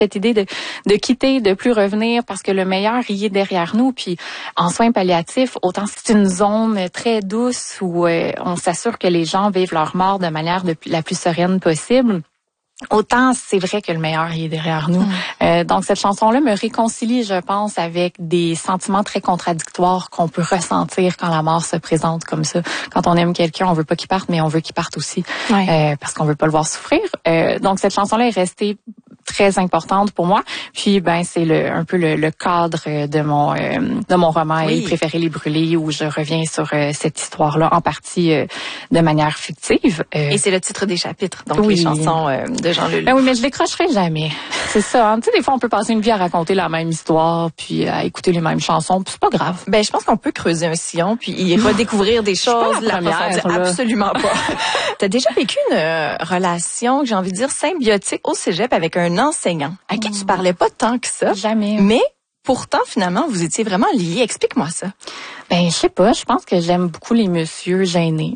cette idée de quitter, de plus revenir parce que le meilleur y est derrière nous. Puis en soins palliatifs, autant c'est une zone très douce où on s'assure que les gens vivent leur mort de manière la plus sereine possible. Autant c'est vrai que le meilleur il est derrière nous. Donc cette chanson-là me réconcilie, je pense, avec des sentiments très contradictoires qu'on peut ressentir quand la mort se présente comme ça. Quand on aime quelqu'un, on veut pas qu'il parte, mais on veut qu'il parte aussi, parce qu'on veut pas le voir souffrir. Donc cette chanson-là est restée très importante pour moi. Puis c'est un peu le cadre de mon roman Il préférait les brûler, où je reviens sur cette histoire-là en partie de manière fictive. Et c'est le titre des chapitres, donc les chansons de Jean Leloup. Oui, mais je décrocherai jamais. C'est ça. Hein? Tu sais, des fois on peut passer une vie à raconter la même histoire, puis à écouter les mêmes chansons, puis c'est pas grave. Je pense qu'on peut creuser un sillon puis y redécouvrir des choses. Absolument pas. T'as déjà vécu une relation, j'ai envie de dire symbiotique au cégep avec un enseignant à qui tu parlais pas tant que ça. Jamais. Mais pourtant, finalement, vous étiez vraiment liés. Explique-moi ça. Je sais pas. Je pense que j'aime beaucoup les messieurs gênés.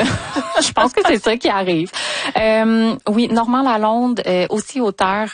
Je pense que c'est ça qui arrive. Oui, Normand Lalonde, aussi auteur,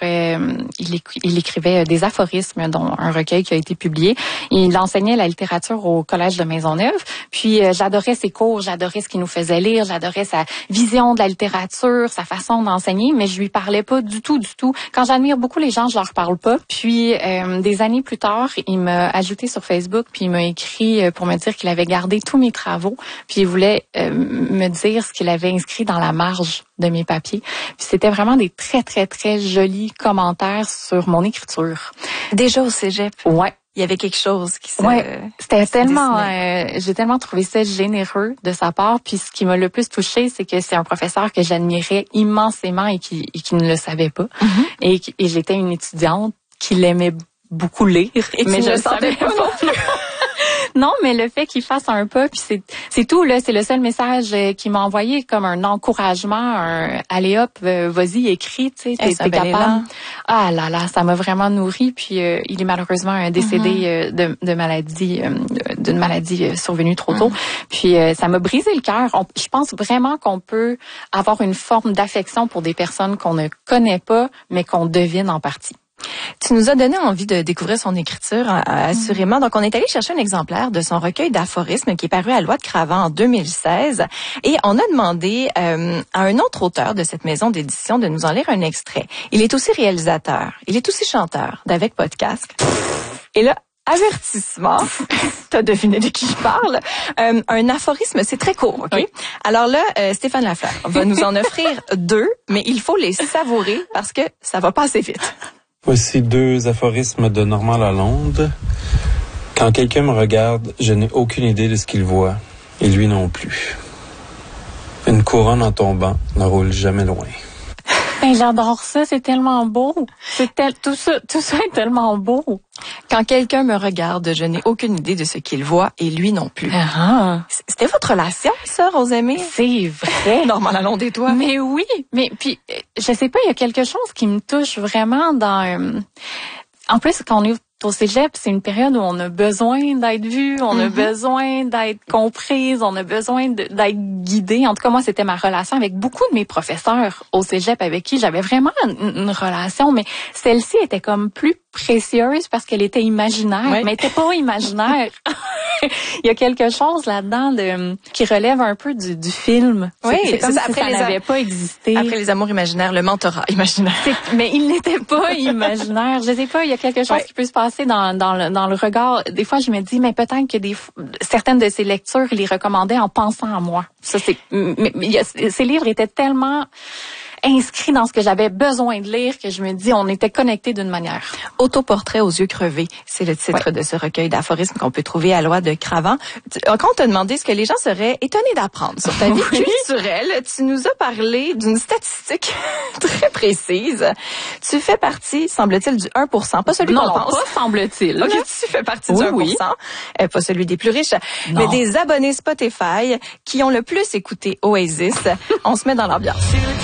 il écrivait des aphorismes, dont un recueil qui a été publié. Il enseignait la littérature au Collège de Maisonneuve. Puis j'adorais ses cours, j'adorais ce qu'il nous faisait lire, j'adorais sa vision de la littérature, sa façon d'enseigner, mais je lui parlais pas du tout. Quand j'admire beaucoup les gens, je leur parle pas. Puis des années plus tard, il m'a ajouté sur Facebook, puis il m'a écrit pour me dire qu'il avait gardé tous mes travaux, puis il voulait me dire ce qu'il avait inscrit dans la marge de mes papiers. Puis c'était vraiment des très, très, très jolis commentaires sur mon écriture. Déjà au cégep? Ouais. Il y avait quelque chose qui se... C'était tellement... j'ai tellement trouvé ça généreux de sa part. Puis ce qui m'a le plus touchée, c'est que c'est un professeur que j'admirais immensément et qui ne le savait pas. Et j'étais une étudiante qui l'aimait beaucoup lire. Mais je le savais pas non plus. Non, mais le fait qu'il fasse un pas, puis c'est tout là, c'est le seul message qu'il m'a envoyé comme un encouragement, un allez hop, vas-y, écris, tu sais, t'es capable. Ah là là, ça m'a vraiment nourri. Puis il est malheureusement décédé d'une maladie survenue trop tôt. Puis ça m'a brisé le cœur. Je pense vraiment qu'on peut avoir une forme d'affection pour des personnes qu'on ne connaît pas, mais qu'on devine en partie. Tu nous as donné envie de découvrir son écriture, assurément. Donc, on est allé chercher un exemplaire de son recueil d'aphorismes qui est paru à Loi de Cravant en 2016. Et on a demandé à un autre auteur de cette maison d'édition de nous en lire un extrait. Il est aussi réalisateur, il est aussi chanteur d'Avec Podcast. Et là, avertissement, t'as deviné de qui je parle. Un aphorisme, c'est très court, OK? Oui. Alors là, Stéphane Lafleur va nous en offrir 2, mais il faut les savourer parce que ça va pas assez vite. Voici 2 aphorismes de Normand Lalonde. Quand quelqu'un me regarde, je n'ai aucune idée de ce qu'il voit, et lui non plus. Une couronne en tombant ne roule jamais loin. J'adore ça, c'est tellement beau. Tout ça est tellement beau. Quand quelqu'un me regarde, je n'ai aucune idée de ce qu'il voit et lui non plus. C'était votre relation, ça, Rosemée? C'est vrai. Normand Lalonde et toi? Mais oui, mais puis je sais pas, il y a quelque chose qui me touche vraiment dans... En plus, quand on est au cégep, c'est une période où on a besoin d'être vu, on a besoin d'être comprise, on a besoin d'être guidé. En tout cas, moi, c'était ma relation avec beaucoup de mes professeurs au cégep avec qui j'avais vraiment une relation, mais celle-ci était comme plus précieuse parce qu'elle était imaginaire, mais elle était pas imaginaire. Il y a quelque chose là-dedans qui relève un peu du film. Oui, c'est comme si ça n'avait pas existé. Après les amours imaginaires, le mentorat imaginaire. Mais il n'était pas imaginaire. Je sais pas, il y a quelque chose qui peut se passer dans le regard. Des fois, je me dis, mais peut-être que certaines de ces lectures, il les recommandait en pensant à moi. Ça, ces livres étaient tellement inscrit dans ce que j'avais besoin de lire que je me dis on était connectés d'une manière. Autoportrait aux yeux crevés, c'est le titre de ce recueil d'aphorismes qu'on peut trouver à Loi de Cravant. Quand on t'a demandé ce que les gens seraient étonnés d'apprendre sur ta vie culturelle, tu nous as parlé d'une statistique très précise. Tu fais partie, semble-t-il, du 1%, pas celui qu'on pense. Non, pas semble-t-il. OK, tu fais partie du 1%, pas celui des plus riches, mais des abonnés Spotify qui ont le plus écouté Oasis. On se met dans l'ambiance.